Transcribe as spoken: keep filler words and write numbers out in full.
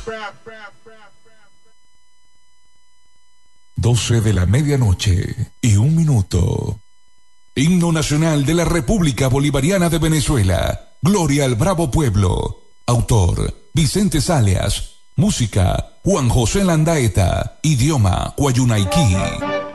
doce de la medianoche y un minuto. Himno nacional de la República Bolivariana de Venezuela. Gloria al bravo pueblo. Autor: Vicente Salias. Música: Juan José Landaeta. Idioma: Guayunaiquí.